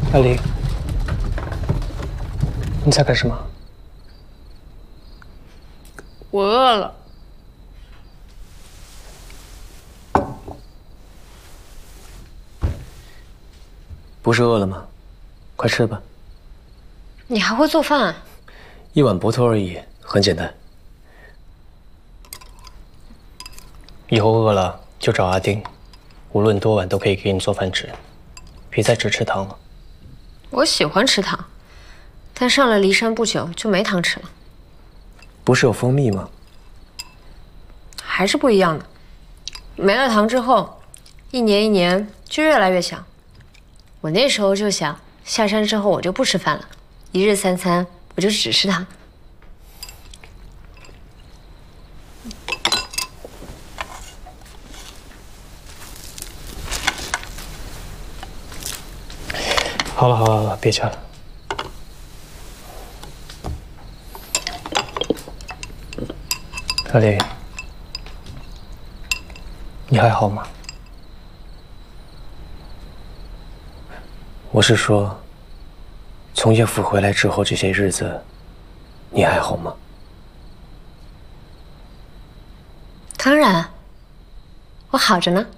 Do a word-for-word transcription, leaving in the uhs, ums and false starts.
阿离，你在干什么？ 我饿了。 不是饿了吗？快吃吧。 你还会做饭啊？ 一碗薄托而已，很简单。以后饿了就找阿丁，无论多晚都可以给你做饭吃，别再只吃糖了。 我喜欢吃糖，但上了骊山不久就没糖吃了。 不是有蜂蜜吗？ 还是不一样的。没了糖之后，一年一年就越来越想。我那时候就想，下山之后我就不吃饭了，一日三餐我就只吃糖。 好了好了好了，别掐了。阿离，你还好吗？我是说，从叶府回来之后这些日子，你还好吗？ 当然，我好着呢。